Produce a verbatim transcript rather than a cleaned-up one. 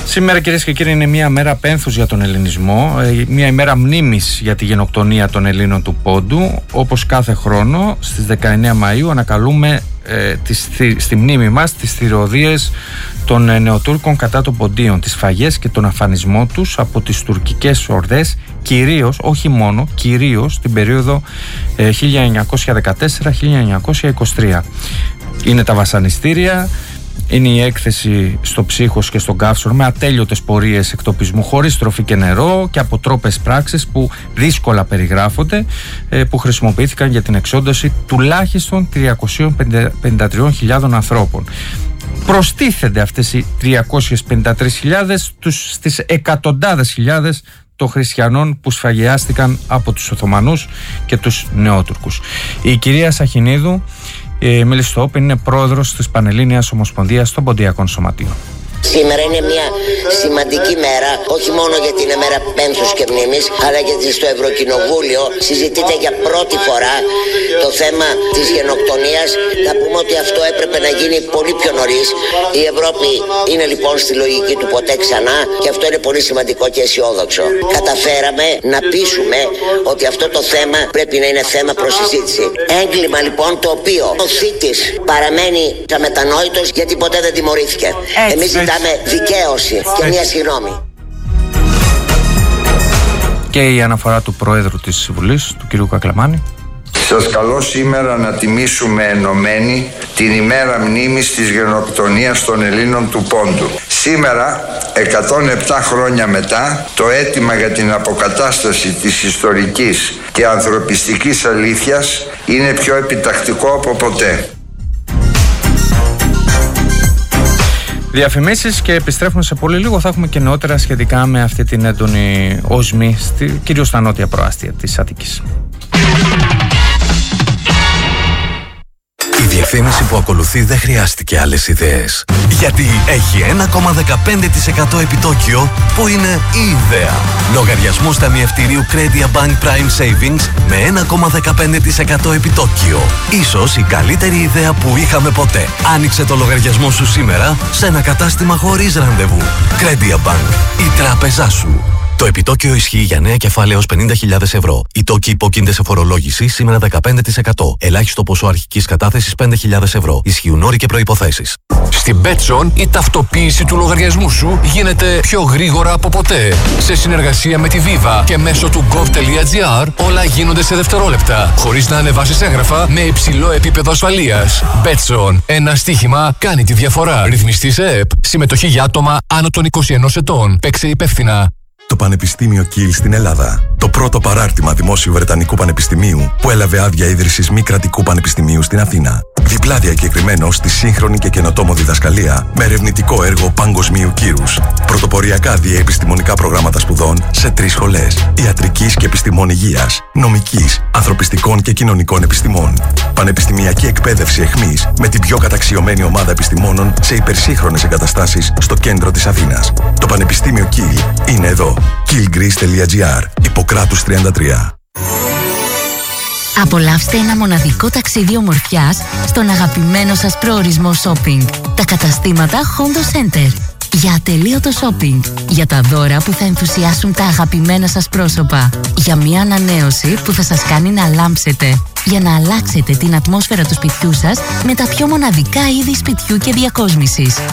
Σήμερα, κυρίες και κύριοι, είναι μια μέρα πένθους για τον ελληνισμό, μια ημέρα μνήμης για τη γενοκτονία των Ελλήνων του Πόντου. Όπως κάθε χρόνο στις δεκαεννέα Μαΐου ανακαλούμε ε, τις, στη μνήμη μας τις θηριωδίες των Νεοτούρκων κατά των Ποντίων, τις φαγές και τον αφανισμό τους από τις τουρκικές ορδές, κυρίως, όχι μόνο, κυρίως την περίοδο ε, χίλια εννιακόσια δεκατέσσερα με χίλια εννιακόσια είκοσι τρία. Είναι τα βασανιστήρια, είναι η έκθεση στο Ψύχος και στον Καύσωρο με ατέλειωτες πορείες εκτοπισμού χωρίς τροφή και νερό και αποτρόπες πράξεις που δύσκολα περιγράφονται, που χρησιμοποιήθηκαν για την εξόντωση τουλάχιστον τριακόσιες πενήντα τρεις χιλιάδες ανθρώπων. Προστίθενται αυτές οι τριακόσιες πενήντα τρεις χιλιάδες στις εκατοντάδες χιλιάδες των χριστιανών που σφαγιάστηκαν από τους Οθωμανούς και τους Νεότουρκους. Η κυρία Σαχινίδου Ε, μίλησε στο Open, είναι πρόεδρος της Πανελλήνιας Ομοσπονδίας των Ποντιακών Σωματείων. Σήμερα είναι μια σημαντική μέρα, όχι μόνο γιατί είναι μέρα πένθους και μνήμης, αλλά γιατί στο Ευρωκοινοβούλιο συζητείται για πρώτη φορά το θέμα της γενοκτονίας. Να πούμε ότι αυτό έπρεπε να γίνει πολύ πιο νωρίς. Η Ευρώπη είναι λοιπόν στη λογική του ποτέ ξανά και αυτό είναι πολύ σημαντικό και αισιόδοξο. Καταφέραμε να πείσουμε ότι αυτό το θέμα πρέπει να είναι θέμα προς συζήτηση. Έγκλημα λοιπόν το οποίο ο θήτης παραμένει αμετανόητος γιατί ποτέ δεν τιμωρήθηκε. Εμείς ζητάμε δικαίωση και μια συγγνώμη. Και η αναφορά του Προέδρου της Βουλής, του κ. Κακλαμάνη. Σας καλώ σήμερα να τιμήσουμε ενωμένοι την ημέρα μνήμης της γενοκτονίας των Ελλήνων του Πόντου. Σήμερα, εκατόν επτά χρόνια μετά, το αίτημα για την αποκατάσταση της ιστορικής και ανθρωπιστικής αλήθειας είναι πιο επιτακτικό από ποτέ. Διαφημίσεις και επιστρέφουμε σε πολύ λίγο. Θα έχουμε και νεότερα σχετικά με αυτή την έντονη οσμή, στη, κυρίως στα νότια προάστια της Αττικής. Η διαφήμιση που ακολουθεί δεν χρειάστηκε άλλες ιδέες. Γιατί έχει ένα κόμμα δεκαπέντε τοις εκατό επιτόκιο που είναι η ιδέα. Λογαριασμός ταμιευτηρίου Credia Bank Prime Savings με ένα κόμμα δεκαπέντε τοις εκατό επιτόκιο. Ίσως η καλύτερη ιδέα που είχαμε ποτέ. Άνοιξε το λογαριασμό σου σήμερα σε ένα κατάστημα χωρίς ραντεβού. Credia Bank, η τράπεζά σου. Το επιτόκιο ισχύει για νέα κεφάλαια έως πενήντα χιλιάδες ευρώ. Οι τόκοι υπόκεινται σε φορολόγηση σήμερα δεκαπέντε τοις εκατό. Ελάχιστο ποσό αρχικής κατάθεσης πέντε χιλιάδες ευρώ. Ισχύουν όροι και προϋποθέσεις. Στην Betson η ταυτοποίηση του λογαριασμού σου γίνεται πιο γρήγορα από ποτέ. Σε συνεργασία με τη Viva και μέσω του gov.gr όλα γίνονται σε δευτερόλεπτα. Χωρίς να ανεβάσεις έγγραφα με υψηλό επίπεδο ασφαλείας. Betson. Ένα στοίχημα κάνει τη διαφορά. Ρυθμιστή σε ΕΕΠ. Συμμετοχή για άτομα άνω των είκοσι ενός ετών. Παίξε υπεύθυνα. Το Πανεπιστήμιο Κιλ στην Ελλάδα. Το πρώτο παράρτημα Δημόσιου Βρετανικού Πανεπιστημίου που έλαβε άδεια ίδρυσης μη κρατικού πανεπιστημίου στην Αθήνα. Διπλά διακεκριμένο στη σύγχρονη και καινοτόμο διδασκαλία με ερευνητικό έργο παγκοσμίου κύρους. Πρωτοποριακά διεπιστημονικά προγράμματα σπουδών σε τρεις σχολές. Ιατρικής και επιστημών υγείας, νομικής, ανθρωπιστικών και κοινωνικών επιστημών. Πανεπιστημιακή εκπαίδευση εχμής με την πιο καταξιωμένη ομάδα επιστημόνων σε υπερσύγχρονες εγκαταστάσεις στο κέντρο της Αθήνας. Το Πανεπιστήμιο Κιλ είναι εδώ. κιλ γκρις τελεία τζι άρ. Ιπποκράτους τριάντα τρία. Απολαύστε ένα μοναδικό ταξίδι ομορφιάς στον αγαπημένο σας προορισμό shopping. Τα καταστήματα Hondo Center. Για ατελείωτο shopping. Για τα δώρα που θα ενθουσιάσουν τα αγαπημένα σας πρόσωπα. Για μια ανανέωση που θα σας κάνει να λάμψετε. Για να αλλάξετε την ατμόσφαιρα του σπιτιού σας με τα πιο μοναδικά είδη σπιτιού και διακόσμησης.